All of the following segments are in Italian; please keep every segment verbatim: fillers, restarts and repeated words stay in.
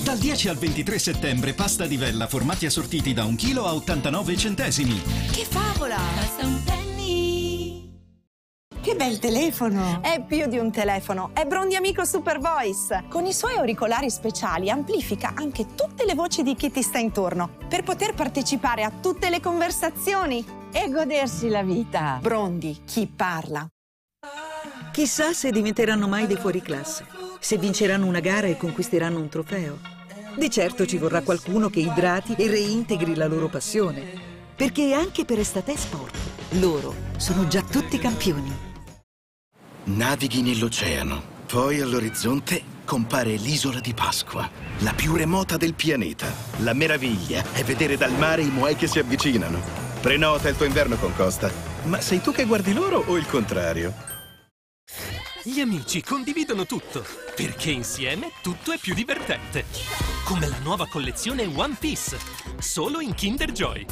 Dal dieci al ventitré settembre pasta di vella formati assortiti da un chilo a ottantanove centesimi. Che favola! Basta un penny. Che bel telefono! È più di un telefono, è Brondi Amico Super Voice. Con i suoi auricolari speciali amplifica anche tutte le voci di chi ti sta intorno per poter partecipare a tutte le conversazioni E godersi la vita. Brondi, chi parla. Chissà se diventeranno mai dei fuoriclasse, se vinceranno una gara e conquisteranno un trofeo. Di certo ci vorrà qualcuno che idrati e reintegri la loro passione, perché anche per Estate Sport loro sono già tutti campioni. Navighi nell'oceano, poi all'orizzonte compare l'isola di Pasqua, la più remota del pianeta. La meraviglia è vedere dal mare i moai che si avvicinano. Prenota il tuo inverno con Costa. Ma sei tu che guardi loro o il contrario? Gli amici condividono tutto, perché insieme tutto è più divertente. Come la nuova collezione One Piece, solo in Kinder Joy.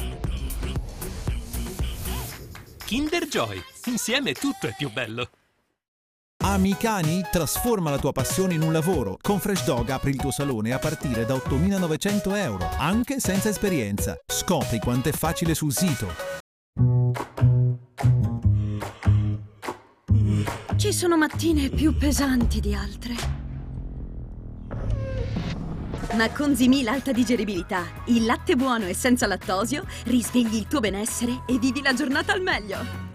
Kinder Joy, insieme tutto è più bello. Amicani, trasforma la tua passione in un lavoro. Con Fresh Dog apri il tuo salone a partire da ottomilanovecento euro, anche senza esperienza. Scopri quanto è facile sul sito. Ci sono mattine più pesanti di altre. Ma con Zimil Alta Digeribilità, il latte buono e senza lattosio, risvegli il tuo benessere e vivi la giornata al meglio.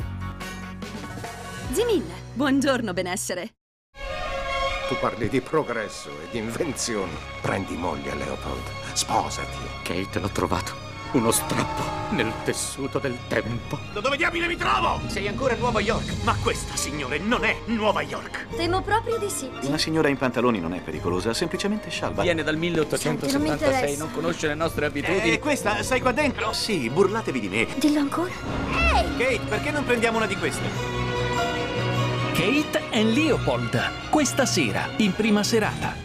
Zimil, buongiorno benessere. Tu parli di progresso e di invenzioni. Prendi moglie, Leopold. Sposati. Kate, l'ho trovato. Uno strappo nel tessuto del tempo. Da dove diamine mi trovo? Sei ancora a Nuova York. Ma questa, signore, non è Nuova York. Temo proprio di sì. Una signora in pantaloni non è pericolosa, semplicemente scialba. Viene dal milleottocentosettantasei, non, non conosce le nostre abitudini. E questa, sai qua dentro? Sì, burlatevi di me. Dillo ancora. Ehi! Kate, perché non prendiamo una di queste? Kate and Leopold, questa sera, in prima serata.